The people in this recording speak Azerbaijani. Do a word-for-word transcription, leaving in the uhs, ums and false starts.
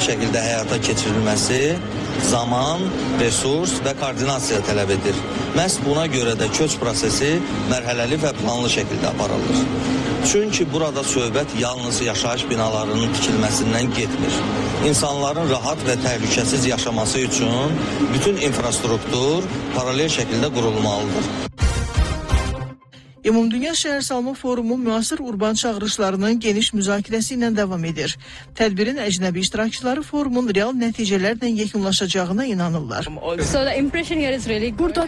şəkildə həyata keçirilməsi zaman, resurs və koordinasiya tələb edir. Məhz buna görə də köç prosesi mərhələli və planlı şəkildə aparılır. Çünki burada söhbət yalnız yaşayış binalarının tikilməsindən getmir. İnsanların rahat və təhlükəsiz yaşaması üçün bütün infrastruktur paralel şəkildə qurulmalıdır. Ümumdünya Şəhər Salma Forumu müasir urban çağırışlarının geniş müzakirəsi ilə davam edir. Tədbirin əcnəbi iştirakçıları forumun real nəticələrlə yekunlaşacağına inanırlar. Burada